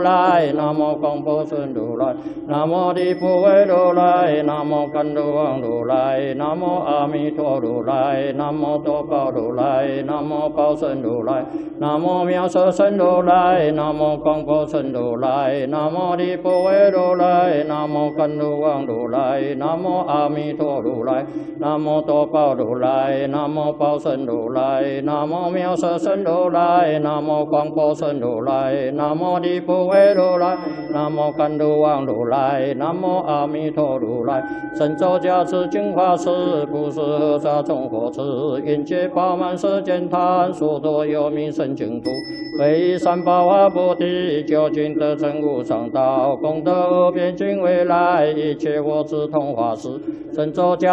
来，南无广波孙如来，南无地普为如来，南无甘露王如来，南无阿弥陀如来，南无多宝如来，南无宝胜如来，南无妙色身如来，南无广波孙如来，南无地普为如来，南无甘露王如来，南无阿弥陀如来，南无多宝如来，南无宝胜如来，南无妙色身如来，南无广波孙如来，南无地普为如来，南无甘露王如来，南无阿弥陀如来，神咒加持净化师，不是和沙众火持，愿解饱满世间贪，所多有名神净土，唯三宝华菩提，究竟得成无上道，功德无边尽未来，一切我智同化师，神咒加